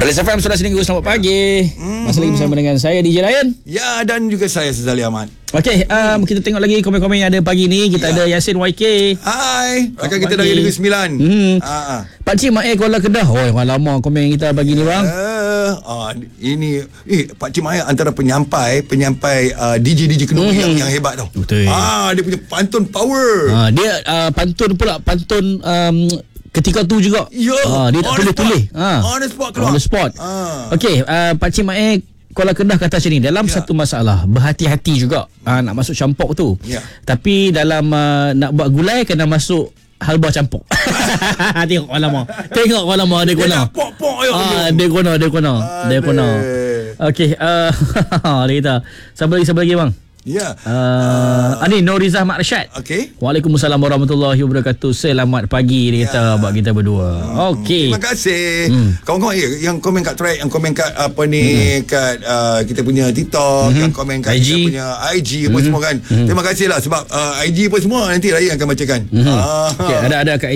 Alias FM sudah sini, selamat pagi. Masih lagi bersama dengan saya DJ Ryan. Ya, dan juga saya Sezali Ahmad. Okey, kita tengok lagi komen-komen yang ada pagi ni. Kita ada Yasin YK. Hai, rakan kita dari Negeri Sembilan. Pakcik Mak Kuala Kedah. Oh, lama komen kita pagi ni bang. Ini Pakcik Mak antara penyampai DJ kedua yang hebat tau. Betul. Dia punya pantun power. Dia pantun pula, pantun ketika tu juga. Dia tak tulis-tulis. On the spot keluar. On the spot. Okey, Pakcik Mak Kuala Kedah kata macam ni, dalam satu masalah berhati-hati juga nak masuk campur tu. Tapi dalam nak buat gulai kena masuk halba campur. Tengok lama dia guna. Dia guna. Okey, dia kata siapa lagi bang? Ya. Ni Norizah Mak Rashad. Okey. Waalaikumsalam warahmatullahi wabarakatuh. Selamat pagi dia kata buat kita berdua. Okey. Terima kasih. Kawan-kawan yang komen kat thread, yang komen kat kat kita punya TikTok, yang komen kat IG. kita punya IG apa semua kan. Terima kasih lah sebab IG pun semua nanti Raya akan bacakan. Okay, ada kat